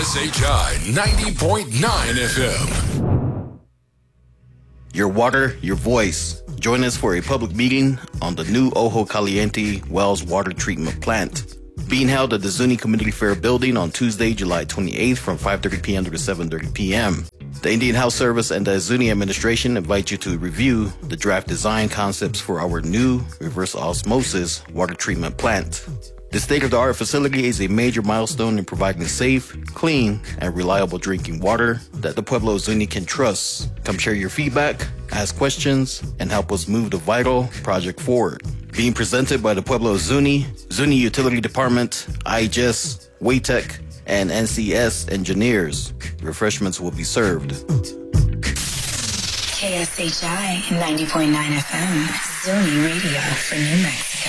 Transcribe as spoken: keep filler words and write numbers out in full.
S H I ninety point nine F M. Your water, your voice. Join us for a public meeting on the new Ojo Caliente Wells Water Treatment Plant, being held at the Zuni Community Fair Building on Tuesday, July twenty-eighth from five thirty p.m. to seven thirty p.m. The Indian Health Service and the Zuni administration invite you to review the draft design concepts for our new reverse osmosis water treatment plant. This state-of-the-art facility is a major milestone in providing safe, clean, and reliable drinking water that the Pueblo Zuni can trust. Come share your feedback, ask questions, and help us move the vital project forward. Being presented by the Pueblo Zuni, Zuni Utility Department, I H S, Waytech, and N C S engineers. Refreshments will be served. K S H I ninety point nine F M, Zuni Radio for New Mexico.